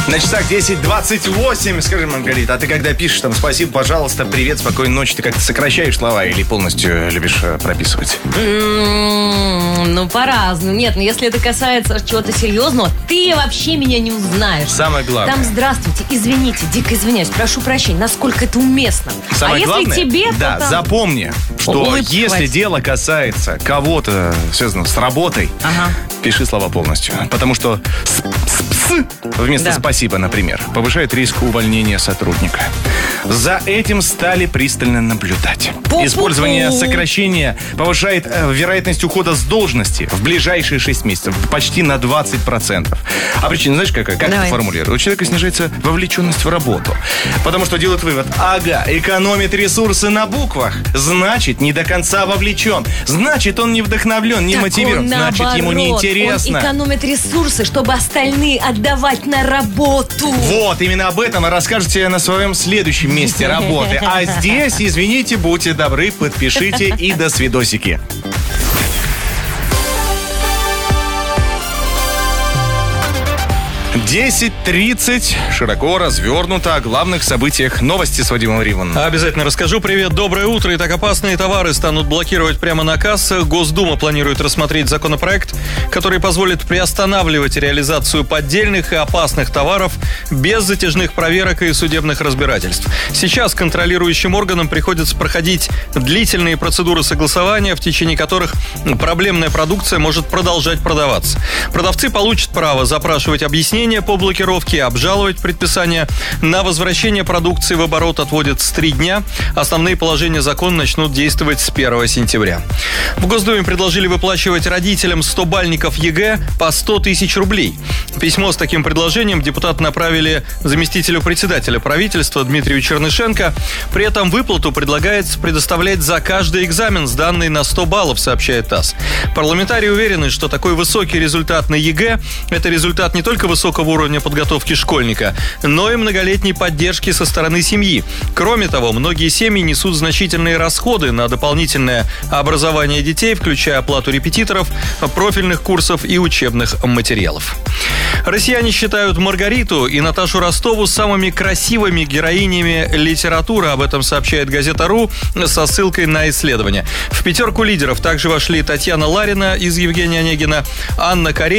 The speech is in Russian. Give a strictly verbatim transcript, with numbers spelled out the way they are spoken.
На часах десять двадцать восемь. Скажи, Маргарита, а ты когда пишешь там спасибо, пожалуйста, привет, спокойной ночи, ты как-то сокращаешь слова или полностью любишь э, прописывать? Mm, ну, по-разному. Нет, ну если это касается чего-то серьезного, ты вообще меня не узнаешь. Самое главное. Там здравствуйте, извините, дико извиняюсь, прошу прощения, насколько это уместно. Самое а главное, если тебе, да, то там... запомни, что Улыбки если хватит. дело касается кого-то, связанного с работой, Ага. пиши слова полностью. Потому что с, с, с вместо Да. спасибо, например, повышает риск увольнения сотрудника. За этим стали пристально наблюдать. Пу-пу-пу. Использование сокращения повышает э, вероятность ухода с должности в ближайшие шесть месяцев почти на двадцать процентов. А причина, знаешь, какая? Как Давай. это формулирую? У человека снижается вовлеченность в работу. Потому что делает вывод: ага, экономит ресурсы на буквах, значит, не до конца вовлечен. Значит, он не вдохновлен, не Так мотивирован. он Значит, наоборот, ему неинтересно. Он экономит ресурсы, чтобы остальные отдавать на работу. Вот, именно об этом вы расскажете на своем следующем месте работы. А здесь, извините, будьте добры, подпишите и до свидосики. десять тридцать. Широко развернуто о главных событиях новости с Вадимом Риваном. Обязательно расскажу. Привет, доброе утро. Итак, опасные товары станут блокировать прямо на кассах. Госдума планирует рассмотреть законопроект, который позволит приостанавливать реализацию поддельных и опасных товаров без затяжных проверок и судебных разбирательств. Сейчас контролирующим органам приходится проходить длительные процедуры согласования, в течение которых проблемная продукция может продолжать продаваться. Продавцы получат право запрашивать объяснения по блокировке, обжаловать предписание. На возвращение продукции в оборот отводится три дня. Основные положения закона начнут действовать с первого сентября. В Госдуме предложили выплачивать родителям стобальников ЕГЭ по сто тысяч рублей. Письмо с таким предложением депутаты направили заместителю председателя правительства Дмитрию Чернышенко. При этом выплату предлагается предоставлять за каждый экзамен, сданный на сто баллов, сообщает ТАСС. Парламентарии уверены, что такой высокий результат на ЕГЭ – это результат не только высокого уровня подготовки школьника, но и многолетней поддержки со стороны семьи. Кроме того, многие семьи несут значительные расходы на дополнительное образование детей, включая оплату репетиторов, профильных курсов и учебных материалов. Россияне считают Маргариту и Наташу Ростову самыми красивыми героинями литературы. Об этом сообщает газета РУ со ссылкой на исследование. В пятерку лидеров также вошли Татьяна Ларина из «Евгения Онегина», Анна Каренина,